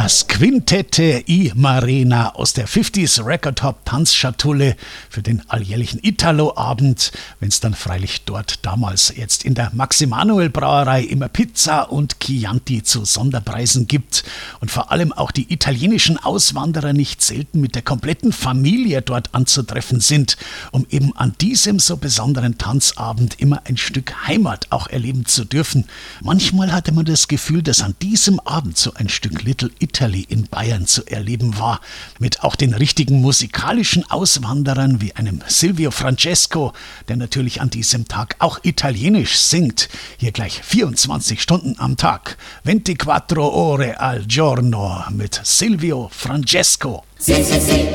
Das Quintette I Marina aus der 50s Record Hop Tanzschatulle für den alljährlichen Italo-Abend, wenn es dann freilich dort damals jetzt in der Maximanuel Brauerei immer Pizza und Chianti zu Sonderpreisen gibt und vor allem auch die italienischen Auswanderer nicht selten mit der kompletten Familie dort anzutreffen sind, um eben an diesem so besonderen Tanzabend immer ein Stück Heimat auch erleben zu dürfen. Manchmal hatte man das Gefühl, dass an diesem Abend so ein Stück Little Italy in Bayern zu erleben war, mit auch den richtigen musikalischen Auswanderern wie einem Silvio Francesco, der natürlich an diesem Tag auch italienisch singt. Hier gleich 24 Stunden am Tag, 24 ore al giorno mit Silvio Francesco. Sì, sì, sì,